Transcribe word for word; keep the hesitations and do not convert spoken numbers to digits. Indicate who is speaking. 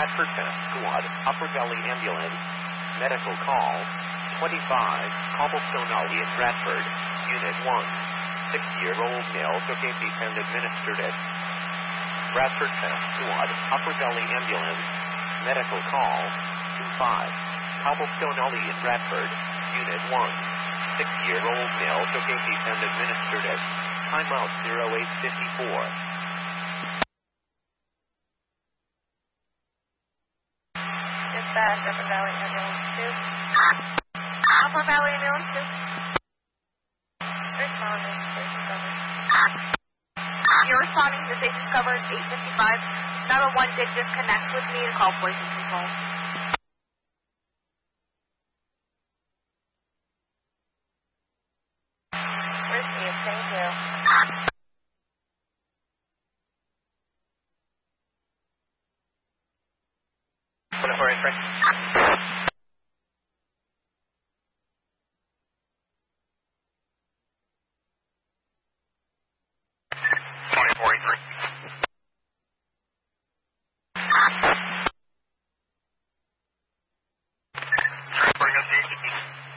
Speaker 1: Bradford Fence Squad, Upper Valley Ambulance, medical call, twenty-five, Cobblestone Alley in Bradford, Unit one. Six-year-old male cocaine and administered it. Bradford Fence Squad, Upper Valley Ambulance, medical call, two five, Cobblestone Alley in Bradford, Unit one. Six-year-old male cocaine and administered it. Timeout zero eight fifty-four.
Speaker 2: Dispatch, Upper Valley Ambulance two. Upper Valley Ambulance two. Responding, safety covered. You're responding to safety covered, eight fifty-five. nine one one did disconnect with me to call poison control. Received, thank you.
Speaker 1: twenty-four, right?